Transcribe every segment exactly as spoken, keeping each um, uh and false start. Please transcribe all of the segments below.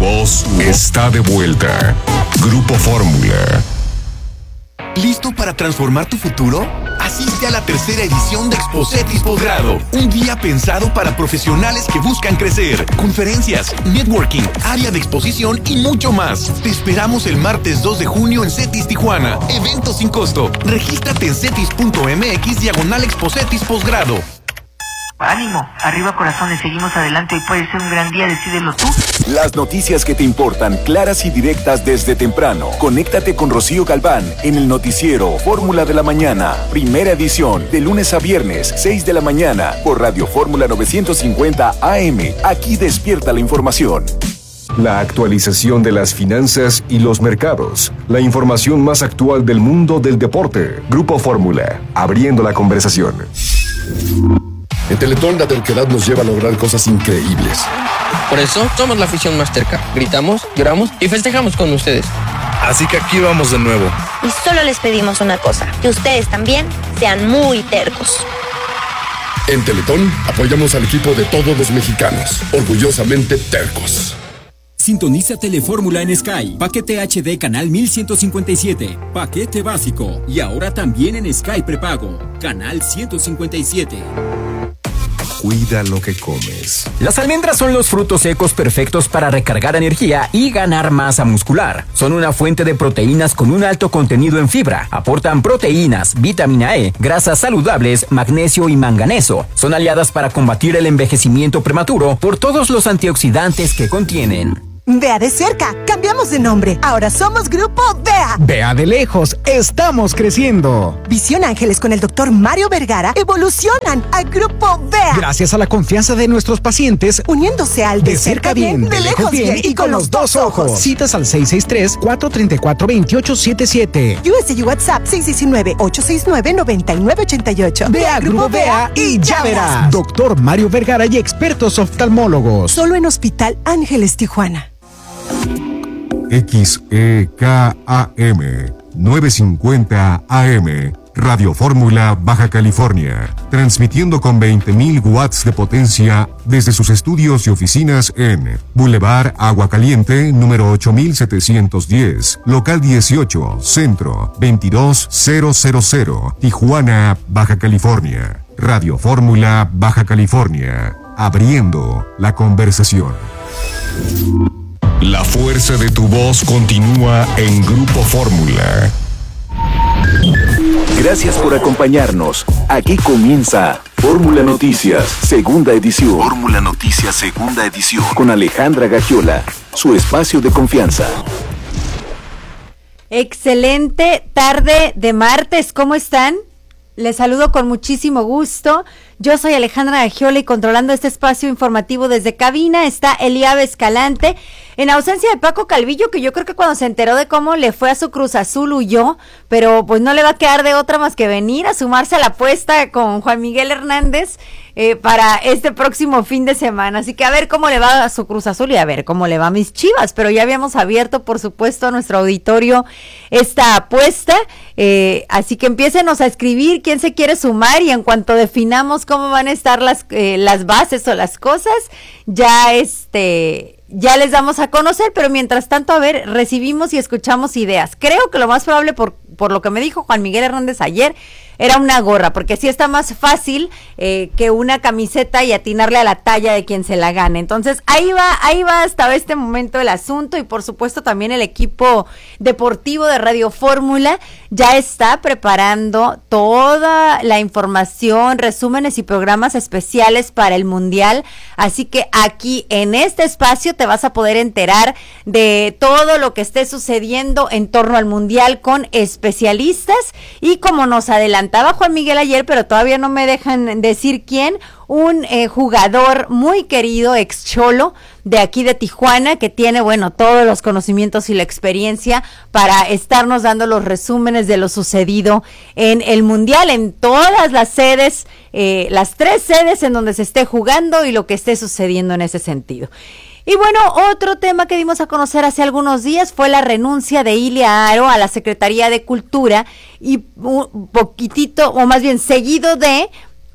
voz está de vuelta. Grupo Fórmula. ¿Listo para transformar tu futuro? Asiste a la tercera edición de Expocetis Posgrado, un día pensado para profesionales que buscan crecer, conferencias, networking, área de exposición y mucho más. Te esperamos el martes dos de junio en CETIS Tijuana, evento sin costo. Regístrate en cetis.mx diagonal Expocetis Posgrado. Ánimo, arriba corazones, seguimos adelante, hoy puede ser un gran día, decídelo tú. Las noticias que te importan, claras y directas desde temprano. Conéctate con Rocío Galván en el noticiero Fórmula de la Mañana, primera edición, de lunes a viernes, seis de la mañana, por Radio Fórmula novecientos cincuenta A M. Aquí despierta la información. La actualización de las finanzas y los mercados. La información más actual del mundo del deporte. Grupo Fórmula, abriendo la conversación. En Teletón la terquedad nos lleva a lograr cosas increíbles. Por eso somos la afición más terca. Gritamos, lloramos y festejamos con ustedes. Así que aquí vamos de nuevo. Y solo les pedimos una cosa, que ustedes también sean muy tercos. En Teletón apoyamos al equipo de todos los mexicanos, orgullosamente tercos. Sintoniza Telefórmula en Sky. Paquete H D canal mil ciento cincuenta y siete. Paquete básico. Y ahora también en Sky prepago. Canal ciento cincuenta y siete. Cuida lo que comes. Las almendras son los frutos secos perfectos para recargar energía y ganar masa muscular. Son una fuente de proteínas con un alto contenido en fibra. Aportan proteínas, vitamina E, grasas saludables, magnesio y manganeso. Son aliadas para combatir el envejecimiento prematuro por todos los antioxidantes que contienen. Vea de cerca, cambiamos de nombre. Ahora somos Grupo Vea. Vea de lejos, estamos creciendo. Visión Ángeles con el doctor Mario Vergara evolucionan a Grupo Vea. Gracias a la confianza de nuestros pacientes, uniéndose al de, de cerca bien, bien, de lejos bien y con los dos ojos. Citas al seis seis tres, cuatro tres cuatro, dos ocho siete siete. U S U WhatsApp seis uno nueve, ocho seis nueve, nueve nueve ocho ocho. Vea Grupo Vea y ya verás. Doctor Mario Vergara y expertos oftalmólogos. Solo en Hospital Ángeles Tijuana. X E K A M novecientos cincuenta A M, Radio Fórmula Baja California, transmitiendo con veinte mil watts de potencia desde sus estudios y oficinas en Boulevard Agua Caliente, número ocho mil setecientos diez, local dieciocho, centro, veintidós mil, Tijuana, Baja California. Radio Fórmula Baja California, abriendo la conversación. La fuerza de tu voz continúa en Grupo Fórmula. Gracias por acompañarnos. Aquí comienza Fórmula Noticias, segunda edición. Fórmula Noticias, segunda edición. Con Alejandra Gagiola, su espacio de confianza. Excelente tarde de martes, ¿cómo están? Les saludo con muchísimo gusto. Yo soy Alejandra Gagiola y controlando este espacio informativo desde cabina está Eliab Escalante, en ausencia de Paco Calvillo, que yo creo que cuando se enteró de cómo le fue a su Cruz Azul huyó, pero pues no le va a quedar de otra más que venir a sumarse a la apuesta con Juan Miguel Hernández eh, para este próximo fin de semana. Así que a ver cómo le va a su Cruz Azul y a ver cómo le va a mis Chivas, pero ya habíamos abierto, por supuesto, a nuestro auditorio esta apuesta, eh, así que empiécenos a escribir quién se quiere sumar y en cuanto definamos cómo van a estar las eh, las bases o las cosas, ya este ya les damos a conocer, pero mientras tanto, a ver, recibimos y escuchamos ideas. Creo que lo más probable, por, por lo que me dijo Juan Miguel Hernández ayer, era una gorra, porque sí está más fácil eh, que una camiseta y atinarle a la talla de quien se la gane. Entonces, ahí va, ahí va hasta este momento el asunto, y por supuesto también el equipo deportivo de Radio Fórmula ya está preparando toda la información, resúmenes y programas especiales para el Mundial, así que aquí en este espacio te vas a poder enterar de todo lo que esté sucediendo en torno al Mundial con especialistas, y como nos adelantamos estaba Juan Miguel ayer, pero todavía no me dejan decir quién, un eh, jugador muy querido, ex Cholo, de aquí de Tijuana, que tiene, bueno, todos los conocimientos y la experiencia para estarnos dando los resúmenes de lo sucedido en el Mundial, en todas las sedes, eh, las tres sedes en donde se esté jugando y lo que esté sucediendo en ese sentido. Y bueno, otro tema que dimos a conocer hace algunos días fue la renuncia de Ilia Aro a la Secretaría de Cultura, y un poquitito, o más bien seguido de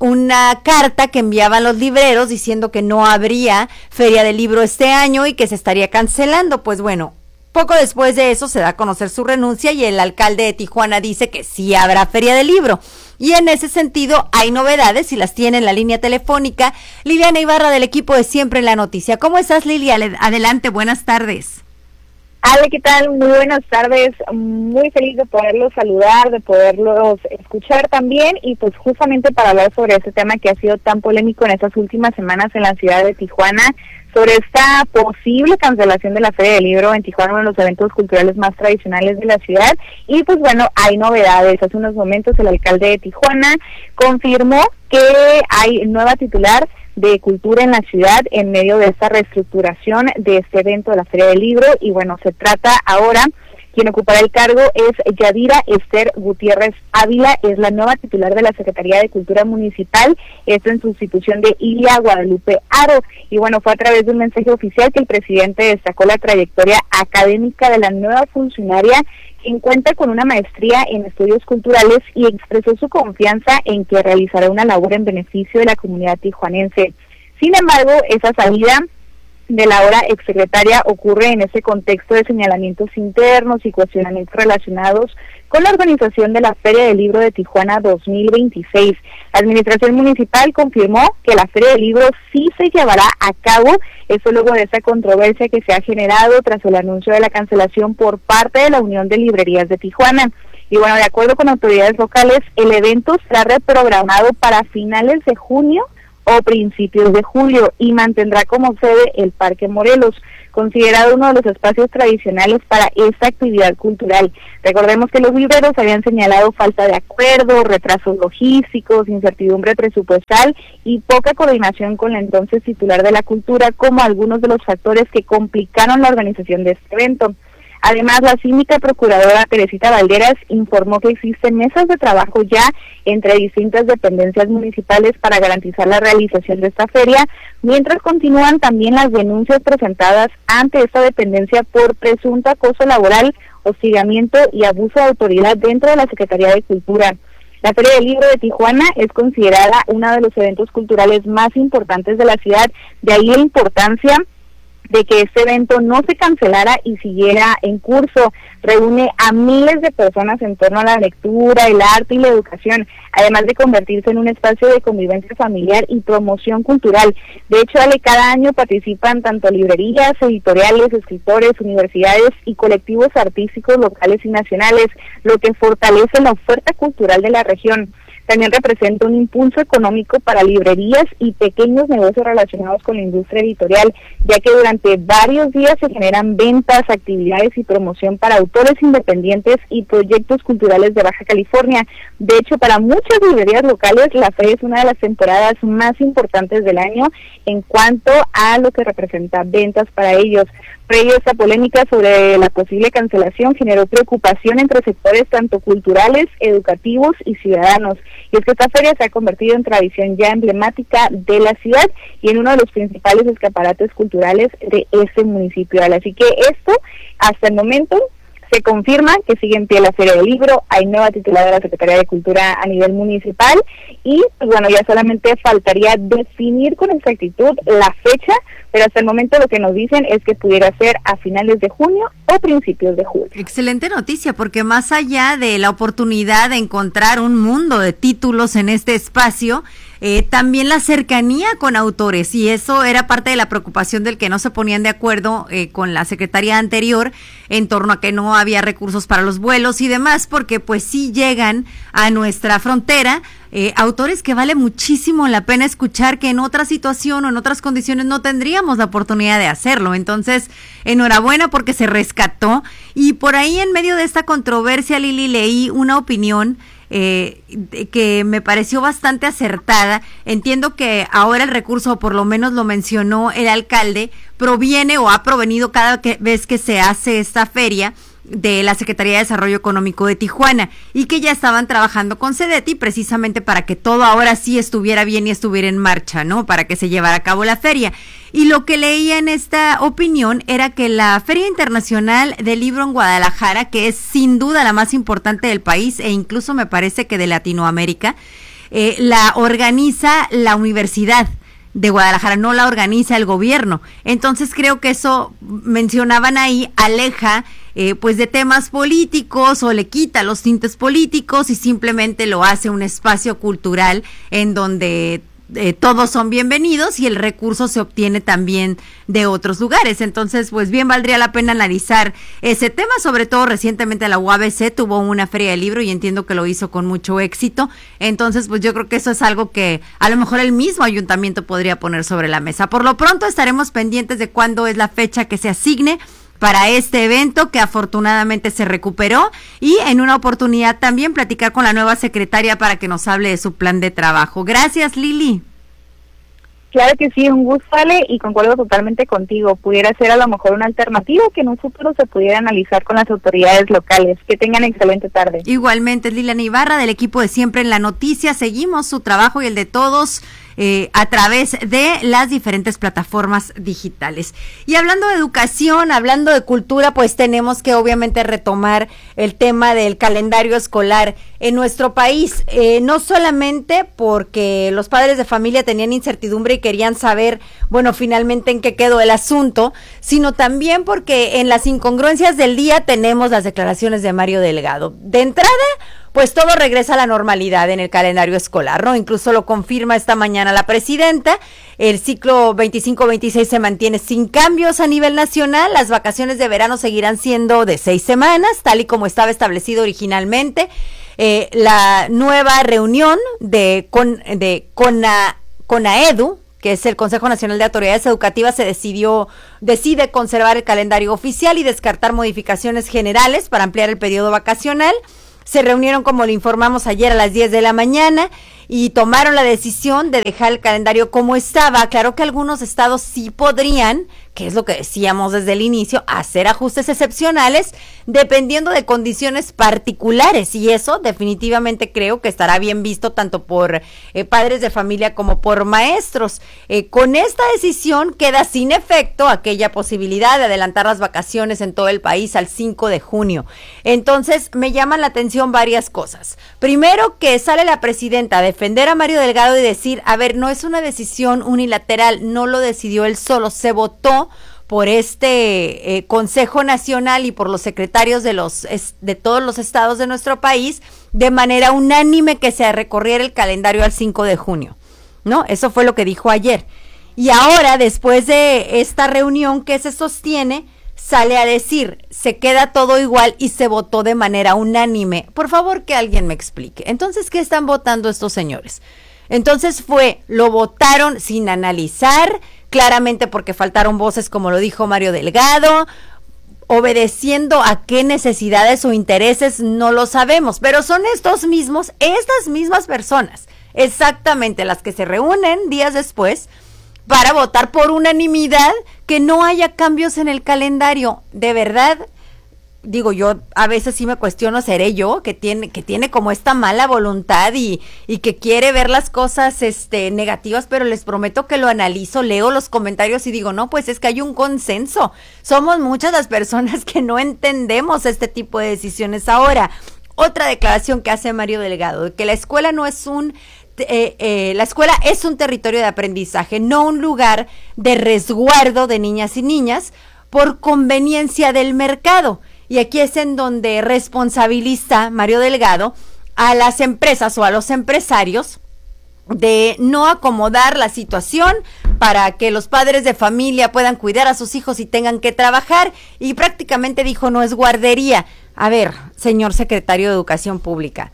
una carta que enviaban los libreros diciendo que no habría Feria del Libro este año y que se estaría cancelando. Pues bueno, poco después de eso se da a conocer su renuncia y el alcalde de Tijuana dice que sí habrá Feria del Libro. Y en ese sentido hay novedades y las tiene en la línea telefónica Liliana Ibarra del equipo de Siempre en la Noticia. ¿Cómo estás, Lilia? Adelante, buenas tardes. Ale, ¿qué tal? Muy buenas tardes, muy feliz de poderlos saludar, de poderlos escuchar también y pues justamente para hablar sobre este tema que ha sido tan polémico en estas últimas semanas en la ciudad de Tijuana, sobre esta posible cancelación de la Feria del Libro en Tijuana, uno de los eventos culturales más tradicionales de la ciudad. Y pues bueno, hay novedades. Hace unos momentos el alcalde de Tijuana confirmó que hay nueva titular de cultura en la ciudad en medio de esta reestructuración de este evento de la Feria del Libro. Y bueno, se trata ahora, quien ocupará el cargo es Yadira Esther Gutiérrez Ávila, es la nueva titular de la Secretaría de Cultura Municipal, esto en sustitución de Ilia Guadalupe Aro. Y bueno, fue a través de un mensaje oficial que el presidente destacó la trayectoria académica de la nueva funcionaria, quien cuenta con una maestría en estudios culturales y expresó su confianza en que realizará una labor en beneficio de la comunidad tijuanense. Sin embargo, esa salida de la ahora exsecretaria ocurre en ese contexto de señalamientos internos y cuestionamientos relacionados con la organización de la Feria del Libro de Tijuana dos mil veintiséis. La administración municipal confirmó que la Feria del Libro sí se llevará a cabo, eso luego de esa controversia que se ha generado tras el anuncio de la cancelación por parte de la Unión de Librerías de Tijuana. Y bueno, de acuerdo con autoridades locales, el evento será reprogramado para finales de junio o principios de julio y mantendrá como sede el Parque Morelos, considerado uno de los espacios tradicionales para esta actividad cultural. Recordemos que los libreros habían señalado falta de acuerdo, retrasos logísticos, incertidumbre presupuestal y poca coordinación con la entonces titular de la cultura como algunos de los factores que complicaron la organización de este evento. Además, la síndica procuradora Teresita Valderas informó que existen mesas de trabajo ya entre distintas dependencias municipales para garantizar la realización de esta feria, mientras continúan también las denuncias presentadas ante esta dependencia por presunto acoso laboral, hostigamiento y abuso de autoridad dentro de la Secretaría de Cultura. La Feria del Libro de Tijuana es considerada uno de los eventos culturales más importantes de la ciudad, de ahí la importancia de que este evento no se cancelara y siguiera en curso. Reúne a miles de personas en torno a la lectura, el arte y la educación, además de convertirse en un espacio de convivencia familiar y promoción cultural. De hecho, Ale, cada año participan tanto librerías, editoriales, escritores, universidades y colectivos artísticos locales y nacionales, lo que fortalece la oferta cultural de la región. También representa un impulso económico para librerías y pequeños negocios relacionados con la industria editorial, ya que durante varios días se generan ventas, actividades y promoción para autores independientes y proyectos culturales de Baja California. De hecho, para muchas librerías locales, la feria es una de las temporadas más importantes del año en cuanto a lo que representa ventas para ellos. Previo a esta polémica sobre la posible cancelación, generó preocupación entre sectores tanto culturales, educativos y ciudadanos. Y es que esta feria se ha convertido en tradición ya emblemática de la ciudad y en uno de los principales escaparates culturales de este municipio. Así que esto, hasta el momento, se confirma que sigue en pie la Feria del Libro, hay nueva titular de la Secretaría de Cultura a nivel municipal y pues bueno, ya solamente faltaría definir con exactitud la fecha, pero hasta el momento lo que nos dicen es que pudiera ser a finales de junio o principios de julio. Excelente noticia, porque más allá de la oportunidad de encontrar un mundo de títulos en este espacio, Eh, también la cercanía con autores, y eso era parte de la preocupación del que no se ponían de acuerdo eh, con la secretaría anterior en torno a que no había recursos para los vuelos y demás, porque pues sí llegan a nuestra frontera eh, autores que vale muchísimo la pena escuchar, que en otra situación o en otras condiciones no tendríamos la oportunidad de hacerlo. Entonces, enhorabuena porque se rescató. Y por ahí, en medio de esta controversia, Lili, leí una opinión Eh, que me pareció bastante acertada. Entiendo que ahora el recurso, o por lo menos lo mencionó el alcalde, proviene o ha provenido cada que, vez que se hace esta feria de la Secretaría de Desarrollo Económico de Tijuana, y que ya estaban trabajando con Sedeti precisamente para que todo ahora sí estuviera bien y estuviera en marcha, ¿no? Para que se llevara a cabo la feria. Y lo que leía en esta opinión era que la Feria Internacional del Libro en Guadalajara, que es sin duda la más importante del país e incluso me parece que de Latinoamérica, eh, la organiza la universidad de Guadalajara, no la organiza el gobierno. Entonces creo que eso, mencionaban ahí, aleja eh, pues de temas políticos o le quita los tintes políticos y simplemente lo hace un espacio cultural en donde Eh, todos son bienvenidos y el recurso se obtiene también de otros lugares. Entonces, pues bien valdría la pena analizar ese tema, sobre todo recientemente la U A B C tuvo una feria de libro y entiendo que lo hizo con mucho éxito. Entonces, pues yo creo que eso es algo que a lo mejor el mismo ayuntamiento podría poner sobre la mesa. Por lo pronto estaremos pendientes de cuándo es la fecha que se asigne para este evento que afortunadamente se recuperó y en una oportunidad también platicar con la nueva secretaria para que nos hable de su plan de trabajo. Gracias, Lili. Claro que sí, un gusto, Ale, y concuerdo totalmente contigo. Pudiera ser a lo mejor una alternativa que en un futuro se pudiera analizar con las autoridades locales. Que tengan excelente tarde. Igualmente, Lilian Ibarra, del equipo de Siempre en la Noticia. Seguimos su trabajo y el de todos eh, a través de las diferentes plataformas digitales. Y hablando de educación, hablando de cultura, pues tenemos que obviamente retomar el tema del calendario escolar en nuestro país, eh, no solamente porque los padres de familia tenían incertidumbre y querían saber, bueno, finalmente en qué quedó el asunto, sino también porque en las incongruencias del día tenemos las declaraciones de Mario Delgado. De entrada, pues todo regresa a la normalidad en el calendario escolar, ¿no? Incluso lo confirma esta mañana la presidenta. El ciclo veinticinco veintiséis se mantiene sin cambios a nivel nacional. Las vacaciones de verano seguirán siendo de seis semanas, tal y como estaba establecido originalmente. Eh, la nueva reunión de, con, de Cona, CONAEDU, que es el Consejo Nacional de Autoridades Educativas, se decidió, decide conservar el calendario oficial y descartar modificaciones generales para ampliar el periodo vacacional. Se reunieron, como le informamos ayer, a las diez de la mañana y tomaron la decisión de dejar el calendario como estaba. Claro que algunos estados sí podrían, que es lo que decíamos desde el inicio, hacer ajustes excepcionales dependiendo de condiciones particulares, y eso definitivamente creo que estará bien visto tanto por eh, padres de familia como por maestros. Eh, con esta decisión queda sin efecto aquella posibilidad de adelantar las vacaciones en todo el país al cinco de junio. Entonces me llaman la atención varias cosas. Primero, que sale la presidenta a defender a Mario Delgado y decir, a ver, no es una decisión unilateral, no lo decidió él solo, se votó por este eh, Consejo Nacional y por los secretarios de los es, de todos los estados de nuestro país de manera unánime que se recorriera el calendario al cinco de junio, ¿no? Eso fue lo que dijo ayer. Y ahora, después de esta reunión que se sostiene, sale a decir, se queda todo igual y se votó de manera unánime. Por favor, que alguien me explique. Entonces, ¿qué están votando estos señores? Entonces fue, lo votaron sin analizar, claramente porque faltaron voces, como lo dijo Mario Delgado, obedeciendo a qué necesidades o intereses, no lo sabemos, pero son estos mismos, estas mismas personas, exactamente las que se reúnen días después para votar por unanimidad que no haya cambios en el calendario. De verdad, digo, yo a veces sí me cuestiono, ¿seré yo que tiene que tiene como esta mala voluntad y, y que quiere ver las cosas este negativas? Pero les prometo que lo analizo, leo los comentarios y digo, no, pues es que hay un consenso. Somos muchas las personas que no entendemos este tipo de decisiones. Ahora, otra declaración que hace Mario Delgado, de que la escuela no es un Eh, eh, la escuela es un territorio de aprendizaje, no un lugar de resguardo de niñas y niñas por conveniencia del mercado. Y aquí es en donde responsabiliza Mario Delgado a las empresas o a los empresarios de no acomodar la situación para que los padres de familia puedan cuidar a sus hijos y tengan que trabajar, y prácticamente dijo, no es guardería. A ver, señor secretario de Educación Pública,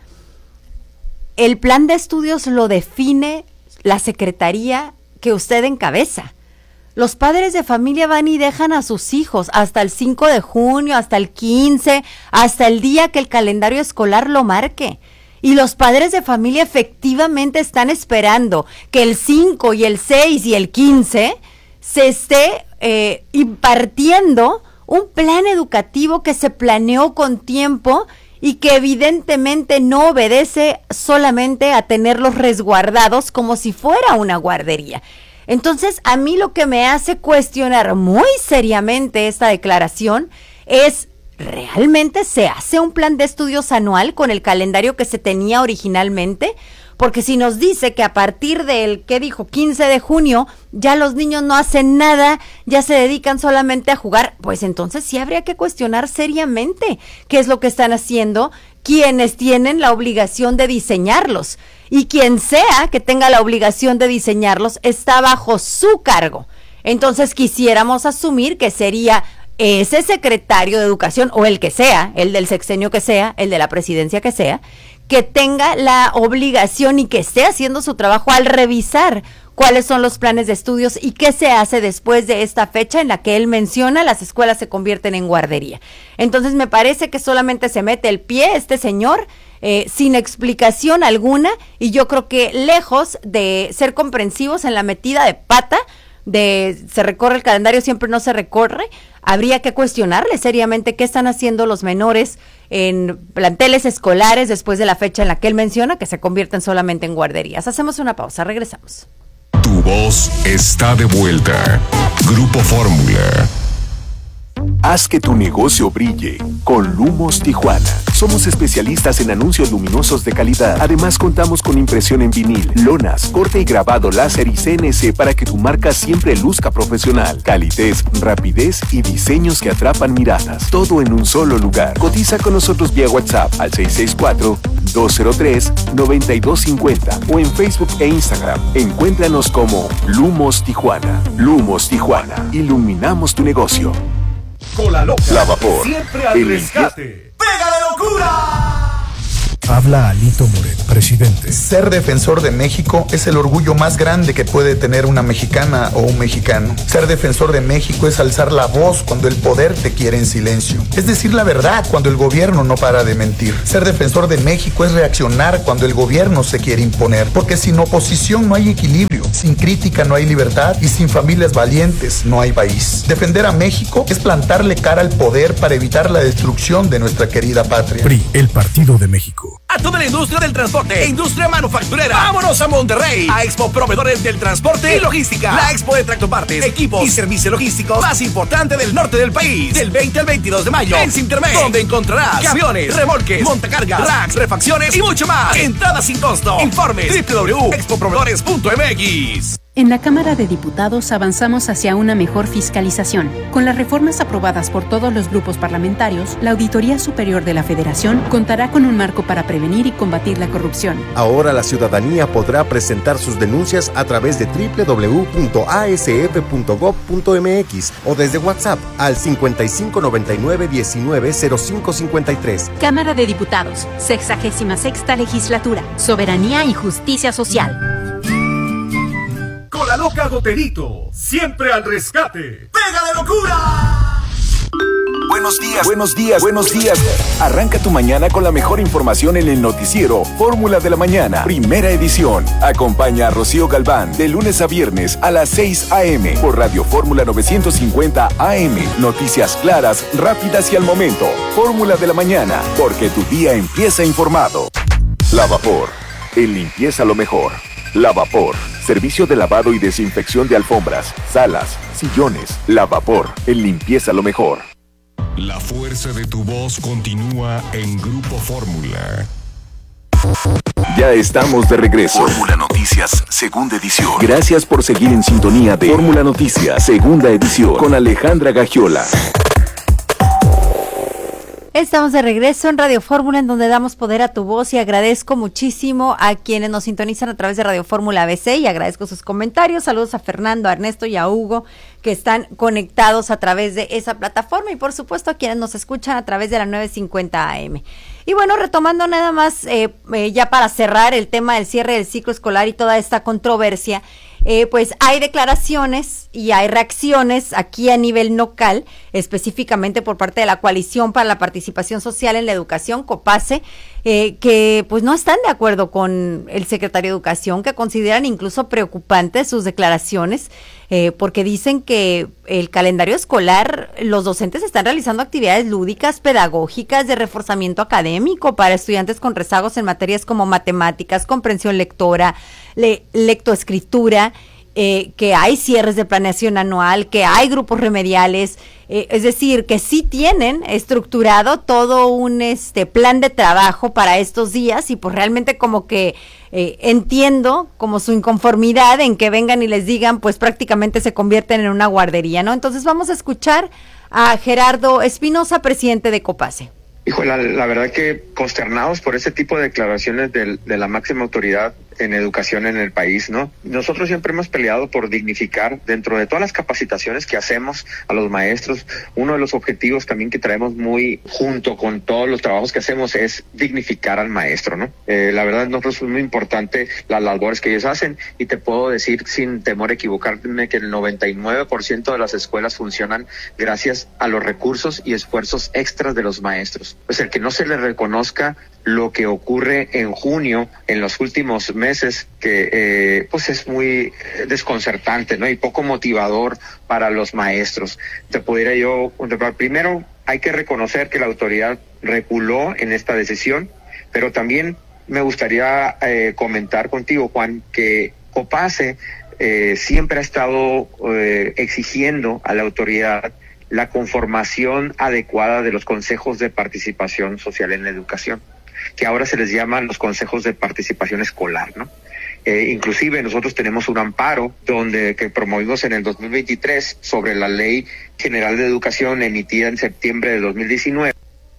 el plan de estudios lo define la secretaría que usted encabeza. Los padres de familia van y dejan a sus hijos hasta el cinco de junio, hasta el quince, hasta el día que el calendario escolar lo marque. Y los padres de familia efectivamente están esperando que el cinco y el seis y el quince se esté eh, impartiendo un plan educativo que se planeó con tiempo y que evidentemente no obedece solamente a tenerlos resguardados como si fuera una guardería. Entonces, a mí lo que me hace cuestionar muy seriamente esta declaración es, ¿realmente se hace un plan de estudios anual con el calendario que se tenía originalmente? porque si nos dice que a partir del, ¿qué dijo?, quince de junio, ya los niños no hacen nada, ya se dedican solamente a jugar, pues entonces sí habría que cuestionar seriamente qué es lo que están haciendo quienes tienen la obligación de diseñarlos, y quien sea que tenga la obligación de diseñarlos está bajo su cargo. Entonces quisiéramos asumir que sería ese secretario de Educación, o el que sea, el del sexenio que sea, el de la presidencia que sea, que tenga la obligación y que esté haciendo su trabajo al revisar cuáles son los planes de estudios y qué se hace después de esta fecha en la que él menciona las escuelas se convierten en guardería. Entonces me parece que solamente se mete el pie este señor eh, sin explicación alguna, y yo creo que lejos de ser comprensivos en la metida de pata, de se recorre el calendario, siempre no se recorre, habría que cuestionarle seriamente qué están haciendo los menores en planteles escolares después de la fecha en la que él menciona que se convierten solamente en guarderías. Hacemos una pausa, regresamos. Tu voz está de vuelta. Grupo Fórmula. Haz que tu negocio brille con Lumos Tijuana. Somos especialistas en anuncios luminosos de calidad. Además, contamos con impresión en vinil, lonas, corte y grabado láser y C N C para que tu marca siempre luzca profesional. Calidez, rapidez y diseños que atrapan miradas. Todo en un solo lugar. Cotiza con nosotros vía WhatsApp al seis seis cuatro, dos cero tres, nueve dos cinco cero o en Facebook e Instagram. Encuéntranos como Lumos Tijuana. Lumos Tijuana. Iluminamos tu negocio. Cola Loca. La Vapor. Siempre al rescate. ¡Pega de locura! Habla Alito Moreno, presidente. Ser defensor de México es el orgullo más grande que puede tener una mexicana o un mexicano. Ser defensor de México es alzar la voz cuando el poder te quiere en silencio. Es decir la verdad cuando el gobierno no para de mentir. Ser defensor de México es reaccionar cuando el gobierno se quiere imponer. Porque sin oposición no hay equilibrio, sin crítica no hay libertad y sin familias valientes no hay país. Defender a México es plantarle cara al poder para evitar la destrucción de nuestra querida patria. P R I, el Partido de México. A toda la industria del transporte e industria manufacturera. ¡Vámonos a Monterrey! A Expo Proveedores del Transporte y Logística. La expo de tractopartes, equipos y servicios logísticos más importante del norte del país. Del veinte al veintidós de mayo en Sintermex, donde encontrarás camiones, remolques, montacargas, racks, refacciones y mucho más. Entrada sin costo. Informes doble u doble u doble u punto expo proveedores punto m x. En la Cámara de Diputados avanzamos hacia una mejor fiscalización. Con las reformas aprobadas por todos los grupos parlamentarios, la Auditoría Superior de la Federación contará con un marco para prevenir y combatir la corrupción. Ahora la ciudadanía podrá presentar sus denuncias a través de doble u doble u doble u punto a s f punto gob punto m x o desde WhatsApp al cincuenta y cinco noventa y nueve diecinueve cero cinco cincuenta y tres. Cámara de Diputados, sexagésima sexta legislatura, soberanía y justicia social. Cola Loca Goterito, siempre al rescate. ¡Pega de locura! Buenos días, buenos días, buenos días. Arranca tu mañana con la mejor información en el noticiero Fórmula de la Mañana, primera edición. Acompaña a Rocío Galván de lunes a viernes a las seis a eme por Radio Fórmula novecientos cincuenta A M. Noticias claras, rápidas y al momento. Fórmula de la Mañana, porque tu día empieza informado. La Vapor, en limpieza lo mejor. La Vapor, servicio de lavado y desinfección de alfombras, salas, sillones. La Vapor, en limpieza lo mejor. La fuerza de tu voz continúa en Grupo Fórmula. Ya estamos de regreso. Fórmula Noticias, segunda edición. Gracias por seguir en sintonía de Fórmula Noticias, segunda edición, con Alejandra Gagiola. Estamos de regreso en Radio Fórmula, en donde damos poder a tu voz, y agradezco muchísimo a quienes nos sintonizan a través de Radio Fórmula A B C y agradezco sus comentarios. Saludos a Fernando, a Ernesto y a Hugo, que están conectados a través de esa plataforma, y por supuesto a quienes nos escuchan a través de la nueve cincuenta A M. Y bueno, retomando nada más, eh, eh, ya para cerrar el tema del cierre del ciclo escolar y toda esta controversia, eh, pues hay declaraciones y hay reacciones aquí a nivel local, específicamente por parte de la Coalición para la Participación Social en la Educación, COPACE, eh, que pues no están de acuerdo con el secretario de Educación, que consideran incluso preocupantes sus declaraciones, eh, porque dicen que el calendario escolar, los docentes están realizando actividades lúdicas, pedagógicas, de reforzamiento académico para estudiantes con rezagos en materias como matemáticas, comprensión lectora, le, lectoescritura, eh, que hay cierres de planeación anual, que hay grupos remediales, eh, es decir, que sí tienen estructurado todo un este plan de trabajo para estos días y pues realmente como que eh, entiendo como su inconformidad en que vengan y les digan pues prácticamente se convierten en una guardería, ¿no? Entonces vamos a escuchar a Gerardo Espinosa, presidente de COPACE. Hijo, la, la verdad que consternados por ese tipo de declaraciones de, de la máxima autoridad en educación en el país, ¿no? Nosotros siempre hemos peleado por dignificar dentro de todas las capacitaciones que hacemos a los maestros. Uno de los objetivos también que traemos muy junto con todos los trabajos que hacemos es dignificar al maestro, ¿no? Eh, la verdad, nosotros es muy importante las labores que ellos hacen y te puedo decir sin temor a equivocarme que el noventa y nueve por ciento de las escuelas funcionan gracias a los recursos y esfuerzos extras de los maestros. Pues el que no se les reconozca lo que ocurre en junio, en los últimos meses, que eh, pues es muy desconcertante, ¿no? Y poco motivador para los maestros. Te pudiera yo contemplar, primero hay que reconocer que la autoridad reculó en esta decisión, pero también me gustaría eh, comentar contigo, Juan, que COPACE eh, siempre ha estado eh, exigiendo a la autoridad la conformación adecuada de los consejos de participación social en la educación, que ahora se les llaman los consejos de participación escolar, ¿no? Eh, inclusive nosotros tenemos un amparo donde que promovimos en el dos mil veintitrés sobre la Ley General de Educación emitida en septiembre de dos mil diecinueve.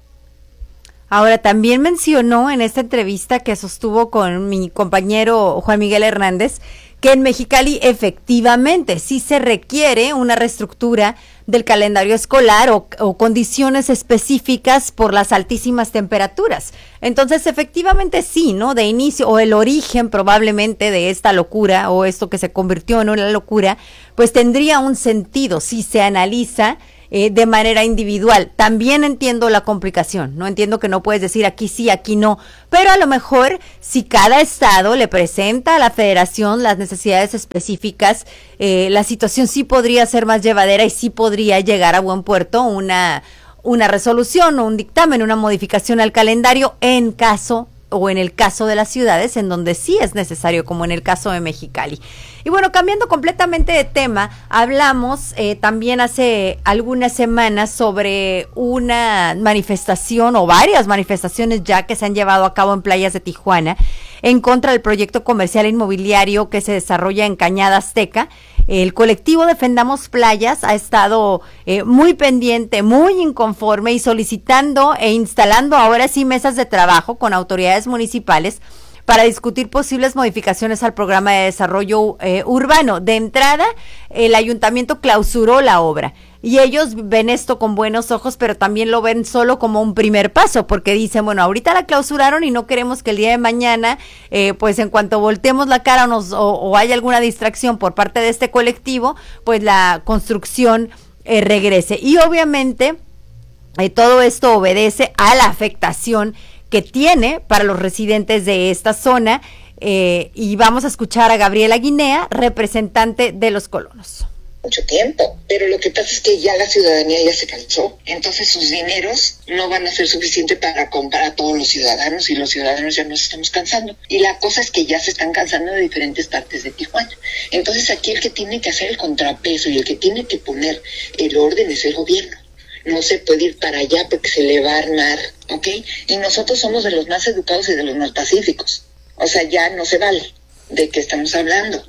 Ahora, también mencionó en esta entrevista que sostuvo con mi compañero Juan Miguel Hernández que en Mexicali efectivamente sí se requiere una reestructura del calendario escolar o, o condiciones específicas por las altísimas temperaturas. Entonces, efectivamente sí, ¿no? De inicio, o el origen probablemente de esta locura o esto que se convirtió en una locura, pues tendría un sentido si se analiza Eh, de manera individual. También entiendo la complicación, no entiendo que no puedes decir aquí sí, aquí no, pero a lo mejor si cada estado le presenta a la federación las necesidades específicas, eh, la situación sí podría ser más llevadera y sí podría llegar a buen puerto una, una resolución o un dictamen, una modificación al calendario en caso o en el caso de las ciudades en donde sí es necesario, como en el caso de Mexicali. Y bueno, cambiando completamente de tema, hablamos eh, también hace algunas semanas sobre una manifestación o varias manifestaciones ya que se han llevado a cabo en playas de Tijuana en contra del proyecto comercial inmobiliario que se desarrolla en Cañada Azteca. El colectivo Defendamos Playas ha estado eh, muy pendiente, muy inconforme y solicitando e instalando ahora sí mesas de trabajo con autoridades municipales para discutir posibles modificaciones al programa de desarrollo eh, urbano. De entrada, el ayuntamiento clausuró la obra y ellos ven esto con buenos ojos, pero también lo ven solo como un primer paso, porque dicen, bueno, ahorita la clausuraron y no queremos que el día de mañana, eh, pues en cuanto volteemos la cara o, nos, o, o haya alguna distracción por parte de este colectivo, pues la construcción eh, regrese. Y obviamente eh, todo esto obedece a la afectación que tiene para los residentes de esta zona, eh, y vamos a escuchar a Gabriela Guinea, representante de los colonos. Mucho tiempo, pero lo que pasa es que ya la ciudadanía ya se cansó, entonces sus dineros no van a ser suficientes para comprar a todos los ciudadanos y los ciudadanos ya nos estamos cansando, y la cosa es que ya se están cansando de diferentes partes de Tijuana. Entonces aquí el que tiene que hacer el contrapeso y el que tiene que poner el orden es el gobierno. No se puede ir para allá porque se le va a armar, ¿ok? Y nosotros somos de los más educados y de los más pacíficos. O sea, ya no se vale. ¿De qué estamos hablando?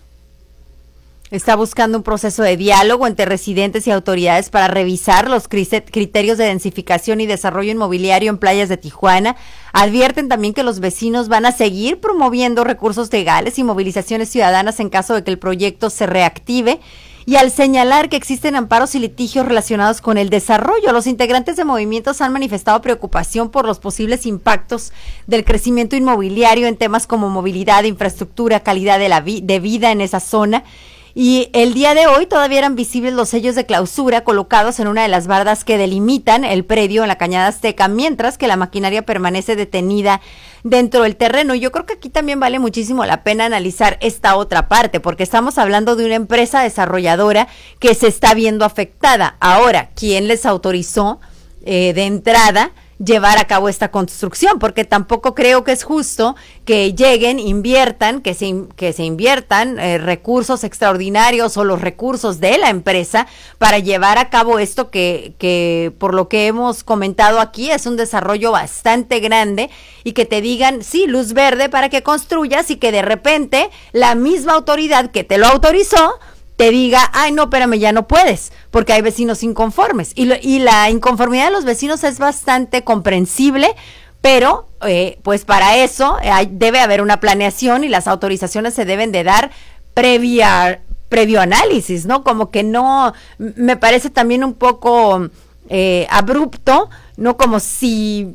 Está buscando un proceso de diálogo entre residentes y autoridades para revisar los criterios de densificación y desarrollo inmobiliario en playas de Tijuana. Advierten también que los vecinos van a seguir promoviendo recursos legales y movilizaciones ciudadanas en caso de que el proyecto se reactive. Y al señalar que existen amparos y litigios relacionados con el desarrollo, los integrantes de movimientos han manifestado preocupación por los posibles impactos del crecimiento inmobiliario en temas como movilidad, infraestructura, calidad de, la vi- de vida en esa zona. Y el día de hoy todavía eran visibles los sellos de clausura colocados en una de las bardas que delimitan el predio en la Cañada Azteca, mientras que la maquinaria permanece detenida dentro del terreno. Yo creo que aquí también vale muchísimo la pena analizar esta otra parte, porque estamos hablando de una empresa desarrolladora que se está viendo afectada. Ahora, ¿quién les autorizó eh, de entrada llevar a cabo esta construcción, porque tampoco creo que es justo que lleguen, inviertan, que se, que se inviertan eh, recursos extraordinarios o los recursos de la empresa para llevar a cabo esto que, que por lo que hemos comentado aquí es un desarrollo bastante grande, y que te digan, sí, luz verde para que construyas, y que de repente la misma autoridad que te lo autorizó te diga, ay no, espérame, ya no puedes, porque hay vecinos inconformes, y, lo, y la inconformidad de los vecinos es bastante comprensible, pero eh, pues para eso eh, hay, debe haber una planeación, y las autorizaciones se deben de dar previa, previo análisis, ¿no? Como que no, me parece también un poco eh, abrupto, ¿no? Como si...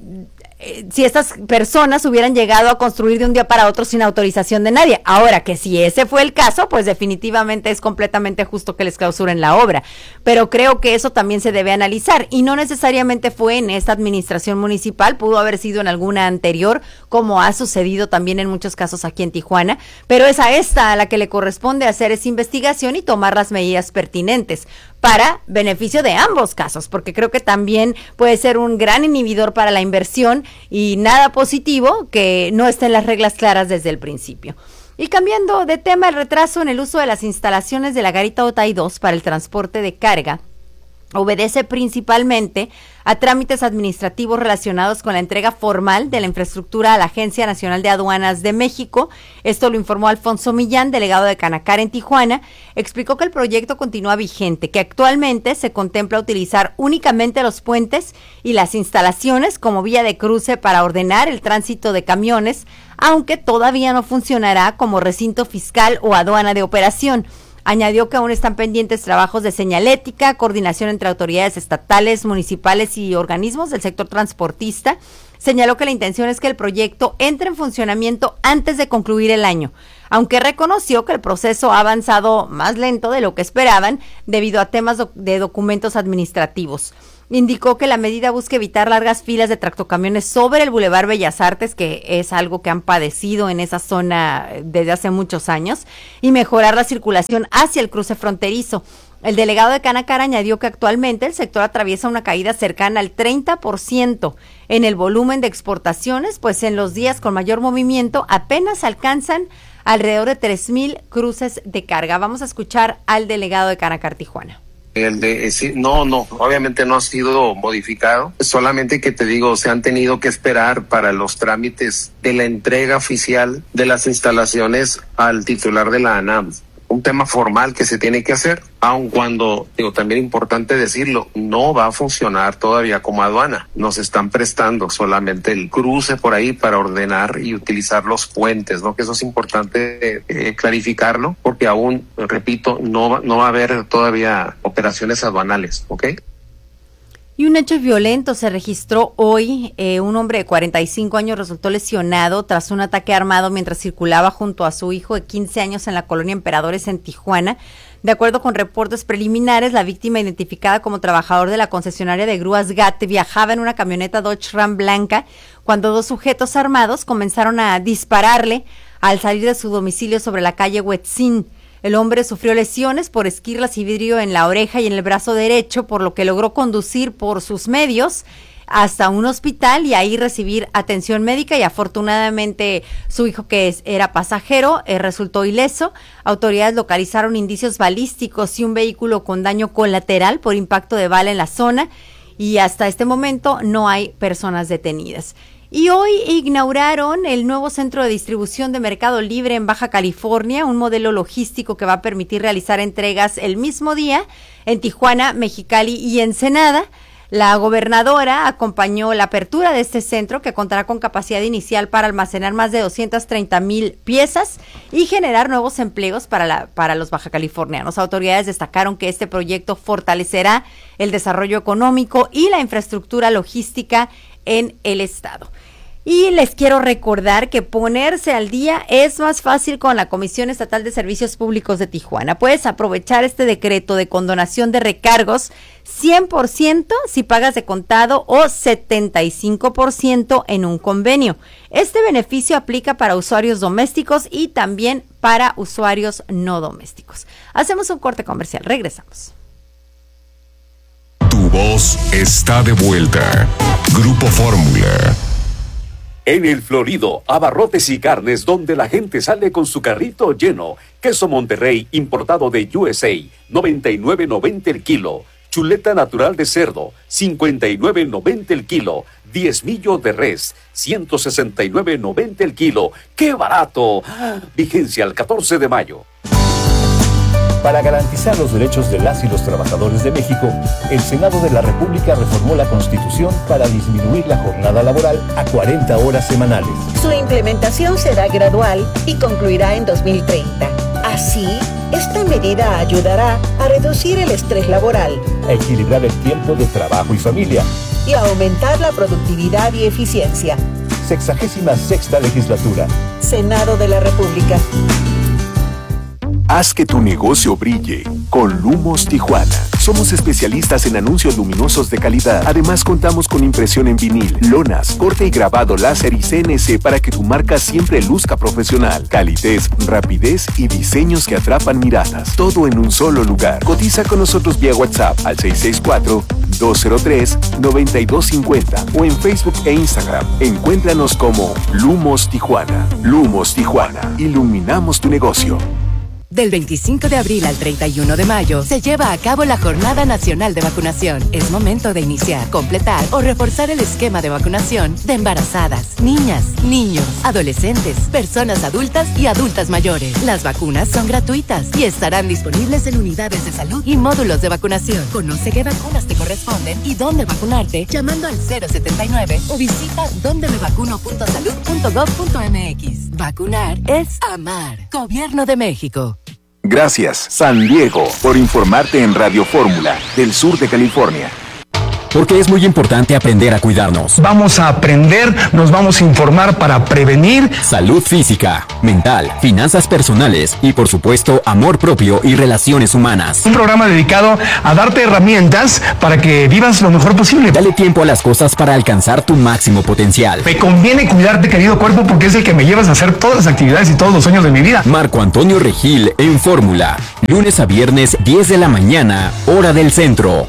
si estas personas hubieran llegado a construir de un día para otro sin autorización de nadie. Ahora, que si ese fue el caso, pues definitivamente es completamente justo que les clausuren la obra, pero creo que eso también se debe analizar, y no necesariamente fue en esta administración municipal, pudo haber sido en alguna anterior, como ha sucedido también en muchos casos aquí en Tijuana, pero es a esta a la que le corresponde hacer esa investigación y tomar las medidas pertinentes para beneficio de ambos casos, porque creo que también puede ser un gran inhibidor para la inversión, y nada positivo que no estén las reglas claras desde el principio. Y cambiando de tema, el retraso en el uso de las instalaciones de la Garita Otay dos para el transporte de carga obedece principalmente a trámites administrativos relacionados con la entrega formal de la infraestructura a la Agencia Nacional de Aduanas de México. Esto lo informó Alfonso Millán, delegado de Canacar en Tijuana. Explicó que el proyecto continúa vigente, que actualmente se contempla utilizar únicamente los puentes y las instalaciones como vía de cruce para ordenar el tránsito de camiones, aunque todavía no funcionará como recinto fiscal o aduana de operación. Añadió que aún están pendientes trabajos de señalética, coordinación entre autoridades estatales, municipales y organismos del sector transportista. Señaló que la intención es que el proyecto entre en funcionamiento antes de concluir el año, aunque reconoció que el proceso ha avanzado más lento de lo que esperaban debido a temas de documentos administrativos. Indicó que la medida busca evitar largas filas de tractocamiones sobre el Boulevard Bellas Artes, que es algo que han padecido en esa zona desde hace muchos años, y mejorar la circulación hacia el cruce fronterizo. El delegado de Canacar añadió que actualmente el sector atraviesa una caída cercana al treinta por ciento en el volumen de exportaciones, pues en los días con mayor movimiento apenas alcanzan alrededor de tres mil cruces de carga. Vamos a escuchar al delegado de Canacar Tijuana. El de, no, no, obviamente no ha sido modificado, solamente que te digo, se han tenido que esperar para los trámites de la entrega oficial de las instalaciones al titular de la ANAM. Un tema formal que se tiene que hacer, aun cuando, digo, también importante decirlo, no va a funcionar todavía como aduana. Nos están prestando solamente el cruce por ahí para ordenar y utilizar los puentes, ¿no? Que eso es importante eh, clarificarlo, porque aún, repito, no, no va a haber todavía operaciones aduanales, ¿ok? Y un hecho violento se registró hoy. Eh, un hombre de cuarenta y cinco años resultó lesionado tras un ataque armado mientras circulaba junto a su hijo de quince años en la colonia Emperadores en Tijuana. De acuerdo con reportes preliminares, la víctima, identificada como trabajador de la concesionaria de grúas G A T, viajaba en una camioneta Dodge Ram blanca cuando dos sujetos armados comenzaron a dispararle al salir de su domicilio sobre la calle Huetzin. El hombre sufrió lesiones por esquirlas y vidrio en la oreja y en el brazo derecho, por lo que logró conducir por sus medios hasta un hospital y ahí recibir atención médica, y afortunadamente su hijo, que es, era pasajero, eh, resultó ileso. Autoridades localizaron indicios balísticos y un vehículo con daño colateral por impacto de bala en la zona, y hasta este momento no hay personas detenidas. Y hoy inauguraron el nuevo centro de distribución de Mercado Libre en Baja California, un modelo logístico que va a permitir realizar entregas el mismo día en Tijuana, Mexicali y Ensenada. La gobernadora acompañó la apertura de este centro, que contará con capacidad inicial para almacenar más de doscientas treinta mil piezas y generar nuevos empleos para, la, para los bajacalifornianos. Autoridades destacaron que este proyecto fortalecerá el desarrollo económico y la infraestructura logística en el estado. Y les quiero recordar que ponerse al día es más fácil con la Comisión Estatal de Servicios Públicos de Tijuana. Puedes aprovechar este decreto de condonación de recargos cien por ciento si pagas de contado o setenta y cinco por ciento en un convenio. Este beneficio aplica para usuarios domésticos y también para usuarios no domésticos. Hacemos un corte comercial, regresamos. Tu voz está de vuelta. Grupo Fórmula. En El Florido, abarrotes y carnes donde la gente sale con su carrito lleno. Queso Monterrey importado de U S A, noventa y nueve noventa el kilo. Chuleta natural de cerdo, cincuenta y nueve noventa el kilo. Diezmillo de res, ciento sesenta y nueve noventa el kilo. ¡Qué barato! Vigencia al catorce de mayo. Para garantizar los derechos de las y los trabajadores de México, el Senado de la República reformó la Constitución para disminuir la jornada laboral a cuarenta horas semanales. Su implementación será gradual y concluirá en dos mil treinta. Así, esta medida ayudará a reducir el estrés laboral, a equilibrar el tiempo de trabajo y familia y a aumentar la productividad y eficiencia. Sexagésima sexta legislatura. Senado de la República. Haz que tu negocio brille con Lumos Tijuana. Somos especialistas en anuncios luminosos de calidad. Además, contamos con impresión en vinil, lonas, corte y grabado láser y C N C para que tu marca siempre luzca profesional. Calidez, rapidez y diseños que atrapan miradas. Todo en un solo lugar. Cotiza con nosotros vía WhatsApp al seis seis cuatro, dos cero tres, nueve dos cinco cero o en Facebook e Instagram. Encuéntranos como Lumos Tijuana. Lumos Tijuana. Iluminamos tu negocio. Del veinticinco de abril al treinta y uno de mayo se lleva a cabo la Jornada Nacional de Vacunación. Es momento de iniciar, completar o reforzar el esquema de vacunación de embarazadas, niñas, niños, adolescentes, personas adultas y adultas mayores. Las vacunas son gratuitas y estarán disponibles en unidades de salud y módulos de vacunación. Conoce qué vacunas te corresponden y dónde vacunarte llamando al cero setenta y nueve o visita donde me vacuno punto salud punto gov punto mx. Vacunar es amar. Gobierno de México. Gracias, San Diego, por informarte en Radio Fórmula, del sur de California. Porque es muy importante aprender a cuidarnos. Vamos a aprender, nos vamos a informar para prevenir salud física, mental, finanzas personales y por supuesto amor propio y relaciones humanas. Un programa dedicado a darte herramientas para que vivas lo mejor posible. Dale tiempo a las cosas para alcanzar tu máximo potencial. Me conviene cuidarte, querido cuerpo, porque es el que me llevas a hacer todas las actividades y todos los sueños de mi vida. Marco Antonio Regil en Fórmula, lunes a viernes diez de la mañana, hora del centro.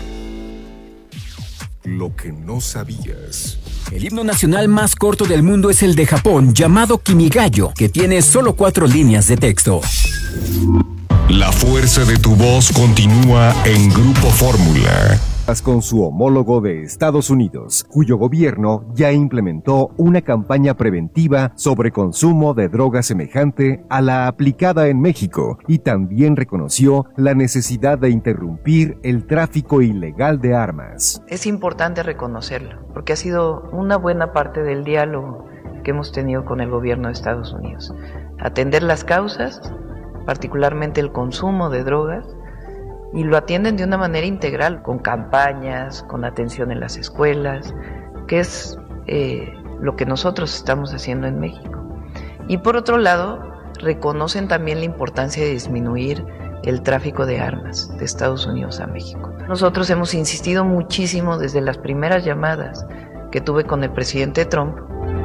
Lo que no sabías. El himno nacional más corto del mundo es el de Japón, llamado Kimigayo, que tiene solo cuatro líneas de texto. La fuerza de tu voz continúa en Grupo Fórmula. Con su homólogo de Estados Unidos, cuyo gobierno ya implementó una campaña preventiva sobre consumo de drogas semejante a la aplicada en México y también reconoció la necesidad de interrumpir el tráfico ilegal de armas. Es importante reconocerlo, porque ha sido una buena parte del diálogo que hemos tenido con el gobierno de Estados Unidos. Atender las causas, particularmente el consumo de drogas, y lo atienden de una manera integral, con campañas, con atención en las escuelas, que es eh, lo que nosotros estamos haciendo en México. Y por otro lado, reconocen también la importancia de disminuir el tráfico de armas de Estados Unidos a México. Nosotros hemos insistido muchísimo desde las primeras llamadas que tuve con el presidente Trump.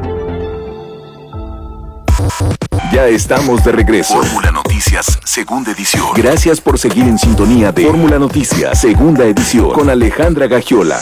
Ya estamos de regreso. Fórmula Noticias, segunda edición. Gracias por seguir en sintonía de Fórmula Noticias, segunda edición, con Alejandra Gagiola.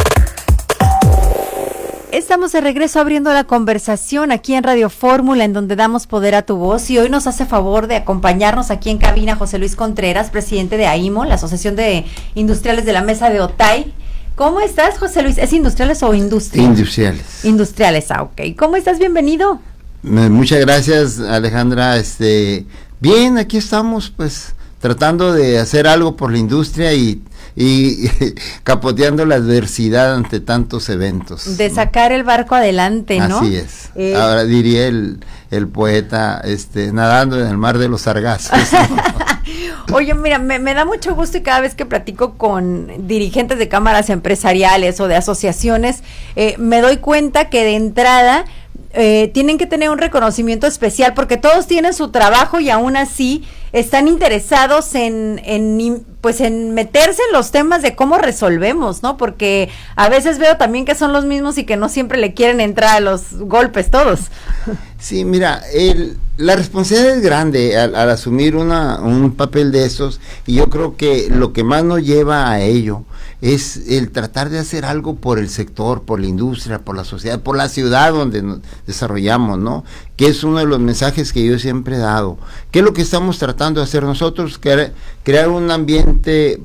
Estamos de regreso abriendo la conversación aquí en Radio Fórmula, en donde damos poder a tu voz, y hoy nos hace favor de acompañarnos aquí en cabina José Luis Contreras, presidente de A I M O, la Asociación de Industriales de la Mesa de Otay. ¿Cómo estás, José Luis? ¿Es industriales o industria? Industriales. Industriales, ah, ok. ¿Cómo estás? Bienvenido. Muchas gracias, Alejandra. Este, bien, aquí estamos, pues, tratando de hacer algo por la industria y, y capoteando la adversidad ante tantos eventos. De sacar el barco adelante, ¿no? Así es. Eh, Ahora diría el, el poeta, este, nadando en el mar de los sargazos. Oye, mira, me, me da mucho gusto, y cada vez que platico con dirigentes de cámaras empresariales o de asociaciones, eh, me doy cuenta que de entrada Eh, tienen que tener un reconocimiento especial, porque todos tienen su trabajo y aún así están interesados en, en pues en meterse en los temas de cómo resolvemos, ¿no? Porque a veces veo también que son los mismos y que no siempre le quieren entrar a los golpes todos. Sí, mira, el, la responsabilidad es grande al, al asumir una, un papel de esos, y yo creo que lo que más nos lleva a ello es el tratar de hacer algo por el sector, por la industria, por la sociedad, por la ciudad donde nos desarrollamos, ¿no? Que es uno de los mensajes que yo siempre he dado. ¿Qué es lo que estamos tratando de hacer nosotros? Crear, crear un ambiente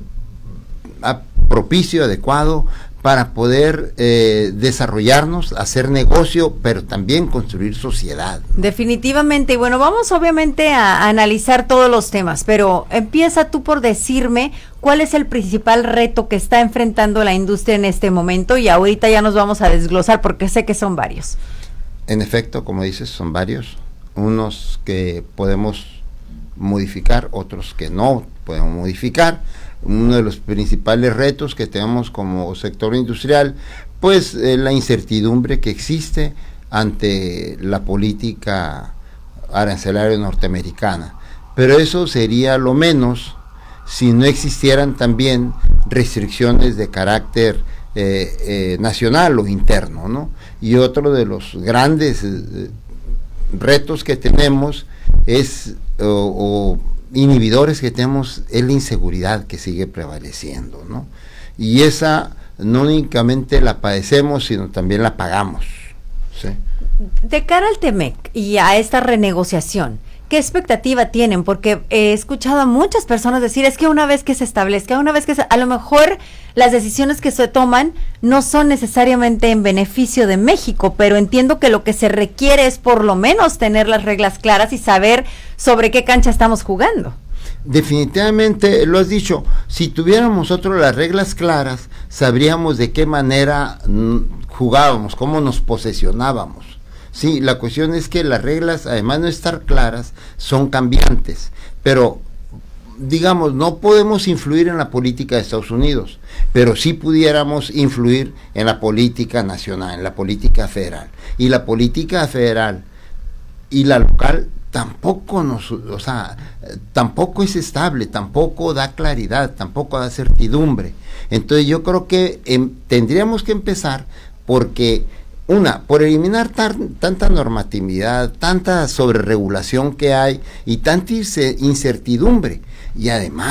propicio, adecuado, para poder eh, desarrollarnos, hacer negocio, pero también construir sociedad. Definitivamente, y bueno, vamos obviamente a, a analizar todos los temas, pero empieza tú por decirme cuál es el principal reto que está enfrentando la industria en este momento, y ahorita ya nos vamos a desglosar porque sé que son varios. En efecto, como dices, son varios, unos que podemos modificar, otros que no podemos modificar. Uno de los principales retos que tenemos como sector industrial, pues eh, la incertidumbre que existe ante la política arancelaria norteamericana, pero eso sería lo menos si no existieran también restricciones de carácter eh, eh, nacional o interno, ¿no? Y otro de los grandes eh, retos que tenemos es o, o inhibidores que tenemos es la inseguridad que sigue prevaleciendo, ¿no? Y esa no únicamente la padecemos, sino también la pagamos, ¿sí? De cara al Temec y a esta renegociación, ¿qué expectativa tienen? Porque he escuchado a muchas personas decir, es que una vez que se establezca, una vez que se, a lo mejor las decisiones que se toman no son necesariamente en beneficio de México, pero entiendo que lo que se requiere es por lo menos tener las reglas claras y saber sobre qué cancha estamos jugando. Definitivamente, lo has dicho, si tuviéramos nosotros las reglas claras, sabríamos de qué manera mm, jugábamos, cómo nos posesionábamos. Sí, la cuestión es que las reglas, además de no estar claras, son cambiantes, pero digamos, no podemos influir en la política de Estados Unidos, pero sí pudiéramos influir en la política nacional, en la política federal, y la política federal y la local tampoco nos, o sea, tampoco es estable, tampoco da claridad, tampoco da certidumbre. Entonces yo creo que em, tendríamos que empezar porque una, por eliminar tan, tanta normatividad, tanta sobreregulación que hay y tanta incertidumbre, y además